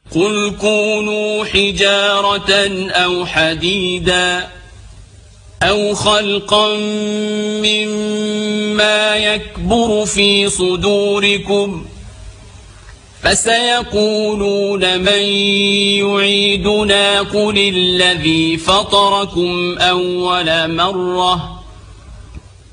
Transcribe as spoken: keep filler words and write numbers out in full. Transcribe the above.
قل كونوا حجارة أو حديدا أو خلقا مما يكبر في صدوركم فسيقولون من يعيدنا قل الذي فطركم أول مرة